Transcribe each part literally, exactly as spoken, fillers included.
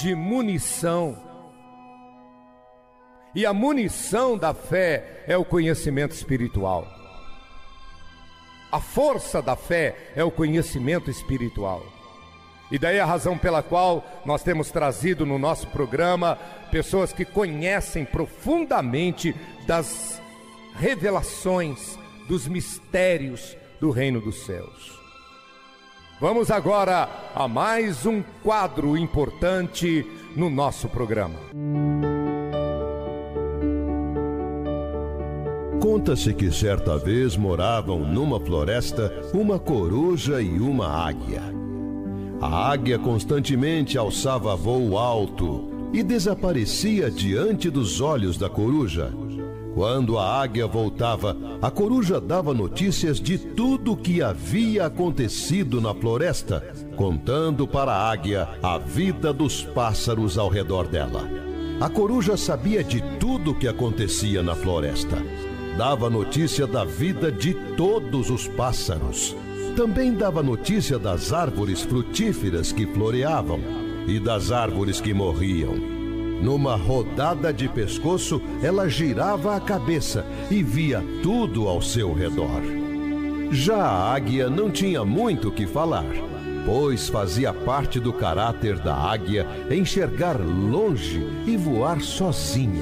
de munição. E a munição da fé é o conhecimento espiritual. A força da fé é o conhecimento espiritual. E daí a razão pela qual nós temos trazido no nosso programa pessoas que conhecem profundamente das revelações, dos mistérios do reino dos céus. Vamos agora a mais um quadro importante no nosso programa. Conta-se que certa vez moravam numa floresta uma coruja e uma águia. A águia constantemente alçava voo alto e desaparecia diante dos olhos da coruja. Quando a águia voltava, a coruja dava notícias de tudo o que havia acontecido na floresta, contando para a águia a vida dos pássaros ao redor dela. A coruja sabia de tudo o que acontecia na floresta. Dava notícia da vida de todos os pássaros. Também dava notícia das árvores frutíferas que floreavam e das árvores que morriam. Numa rodada de pescoço, ela girava a cabeça e via tudo ao seu redor. Já a águia não tinha muito o que falar, pois fazia parte do caráter da águia enxergar longe e voar sozinha.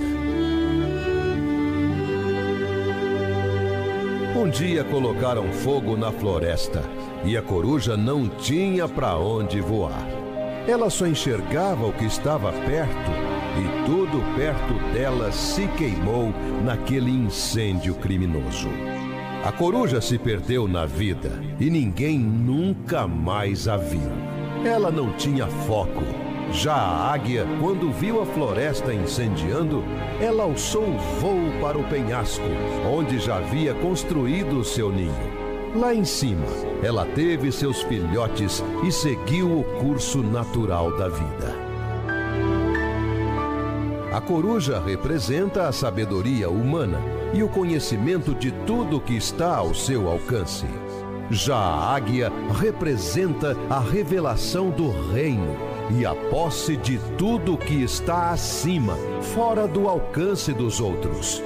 Um dia colocaram fogo na floresta e a coruja não tinha para onde voar. Ela só enxergava o que estava perto e tudo perto dela se queimou naquele incêndio criminoso. A coruja se perdeu na vida e ninguém nunca mais a viu. Ela não tinha foco. Já a águia, quando viu a floresta incendiando, ela alçou voo para o penhasco, onde já havia construído o seu ninho. Lá em cima, ela teve seus filhotes e seguiu o curso natural da vida. A coruja representa a sabedoria humana e o conhecimento de tudo que está ao seu alcance. Já a águia representa a revelação do reino e a posse de tudo que está acima, fora do alcance dos outros.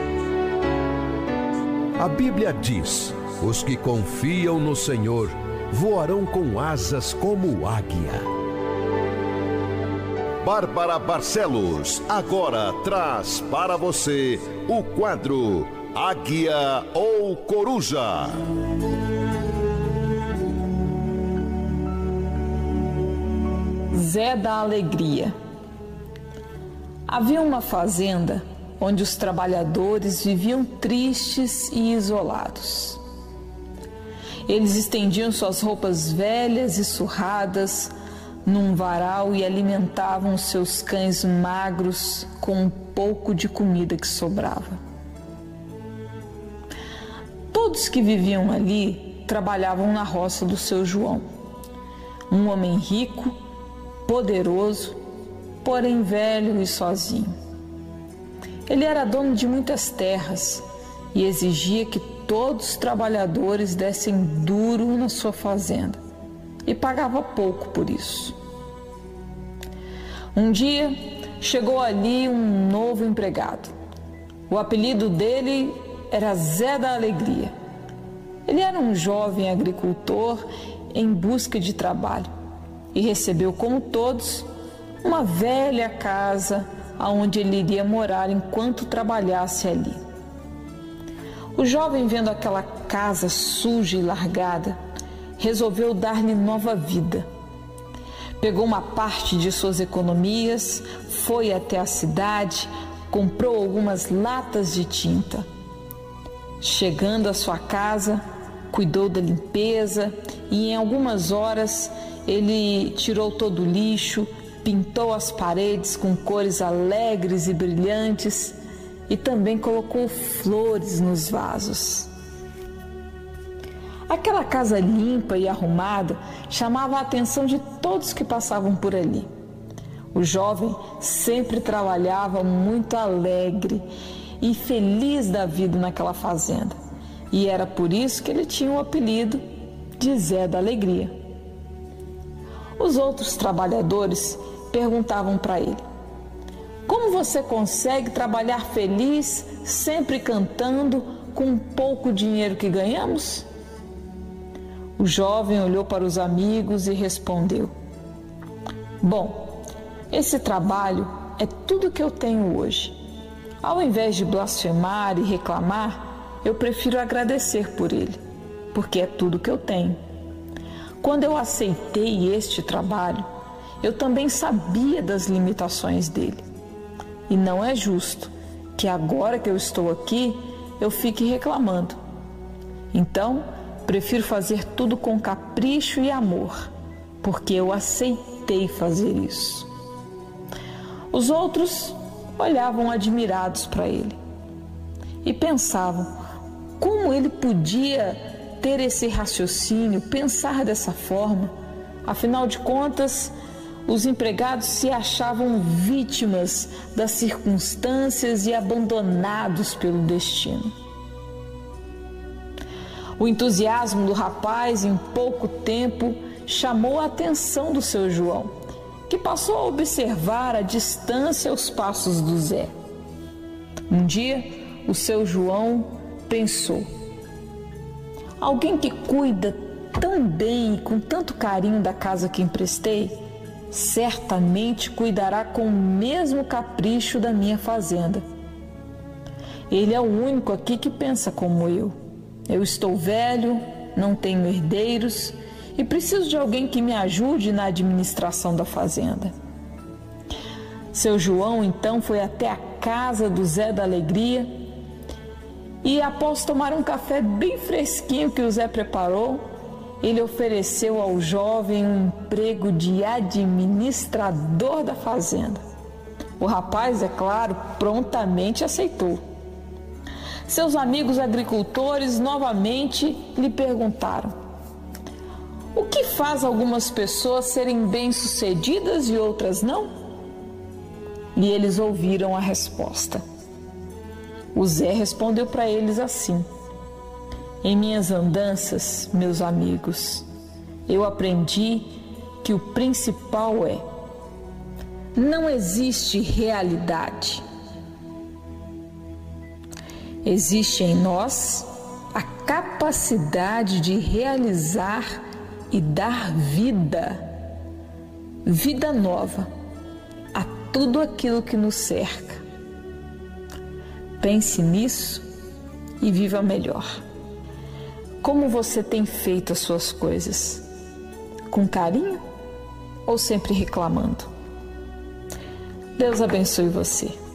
A Bíblia diz: os que confiam no Senhor voarão com asas como águia. Bárbara Barcelos agora traz para você o quadro Águia ou Coruja. Zé da Alegria. Havia uma fazenda onde os trabalhadores viviam tristes e isolados. Eles estendiam suas roupas velhas e surradas num varal e alimentavam os seus cães magros com um pouco de comida que sobrava. Todos que viviam ali trabalhavam na roça do seu João, um homem rico, poderoso, porém velho e sozinho. Ele era dono de muitas terras e exigia que todos os trabalhadores dessem duro na sua fazenda e pagava pouco por isso. Um dia chegou ali um novo empregado. O apelido dele era Zé da Alegria. Ele era um jovem agricultor em busca de trabalho e recebeu, como todos, uma velha casa onde ele iria morar enquanto trabalhasse ali. O jovem, vendo aquela casa suja e largada, resolveu dar-lhe nova vida. Pegou uma parte de suas economias, foi até a cidade, comprou algumas latas de tinta. Chegando à sua casa, cuidou da limpeza e em algumas horas ele tirou todo o lixo, pintou as paredes com cores alegres e brilhantes e também colocou flores nos vasos. Aquela casa limpa e arrumada chamava a atenção de todos que passavam por ali. O jovem sempre trabalhava muito alegre e feliz da vida naquela fazenda, e era por isso que ele tinha o apelido de Zé da Alegria. Os outros trabalhadores perguntavam para ele: como você consegue trabalhar feliz, sempre cantando, com o pouco dinheiro que ganhamos? O jovem olhou para os amigos e respondeu: bom, esse trabalho é tudo que eu tenho hoje. Ao invés de blasfemar e reclamar, eu prefiro agradecer por ele, porque é tudo que eu tenho. Quando eu aceitei este trabalho, eu também sabia das limitações dele. E não é justo que agora que eu estou aqui, eu fique reclamando. Então, prefiro fazer tudo com capricho e amor, porque eu aceitei fazer isso. Os outros olhavam admirados para ele e pensavam como ele podia ter esse raciocínio, pensar dessa forma. Afinal de contas, os empregados se achavam vítimas das circunstâncias e abandonados pelo destino. O entusiasmo do rapaz, em pouco tempo, chamou a atenção do seu João, que passou a observar à distância os passos do Zé. Um dia, o seu João pensou: alguém que cuida tão bem e com tanto carinho da casa que emprestei, certamente cuidará com o mesmo capricho da minha fazenda. Ele é o único aqui que pensa como eu. Eu estou velho, não tenho herdeiros e preciso de alguém que me ajude na administração da fazenda. Seu João então foi até a casa do Zé da Alegria e, após tomar um café bem fresquinho que o Zé preparou, ele ofereceu ao jovem um emprego de administrador da fazenda. O rapaz, é claro, prontamente aceitou. Seus amigos agricultores novamente lhe perguntaram: o que faz algumas pessoas serem bem-sucedidas e outras não? E eles ouviram a resposta. O Zé respondeu para eles assim: em minhas andanças, meus amigos, eu aprendi que o principal é: não existe realidade. Existe em nós a capacidade de realizar e dar vida, vida nova, a tudo aquilo que nos cerca. Pense nisso e viva melhor. Como você tem feito as suas coisas? Com carinho ou sempre reclamando? Deus abençoe você.